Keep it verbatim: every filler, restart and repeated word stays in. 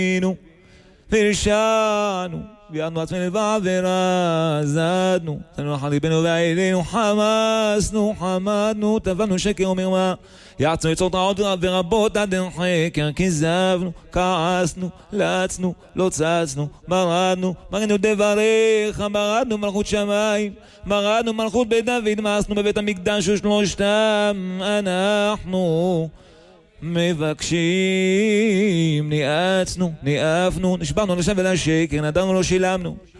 נו והרשענו, ביארנו עצמנו בעבירה, זדנו, צאנו אחר ליבנו ועלינו, חמסנו, חמדנו, טבענו שקר ומרמה, יעצנו יצור טעות רב ורבות עד אין חקר, כזבנו, כעסנו, לחצנו, לא צצנו, מרדנו, מרדנו דבריך, מרדנו מלכות שמיים, מרדנו מלכות בית דוד, מאסנו בבית המקדש ושלושתם, אנחנו מבקשים, ניאצנו, ניאפנו, נשברנו לשם ולשקר, נדרנו לא שילמנו.